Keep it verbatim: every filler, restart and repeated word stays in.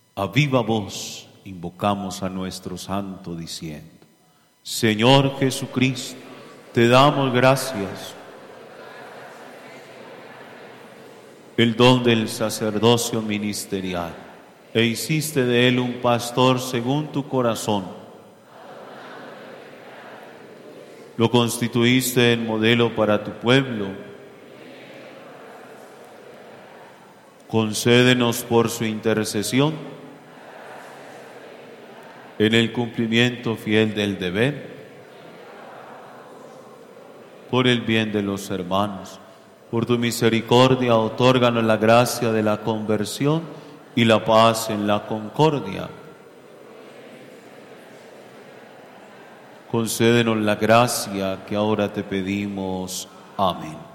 A viva voz invocamos a nuestro santo diciendo: Señor Jesucristo, te damos gracias. El don del sacerdocio ministerial, e hiciste de él un pastor según tu corazón. Lo constituiste en modelo para tu pueblo. Concédenos por su intercesión, en el cumplimiento fiel del deber, por el bien de los hermanos, por tu misericordia, otórganos la gracia de la conversión y la paz en la concordia. Concédenos la gracia que ahora te pedimos. Amén.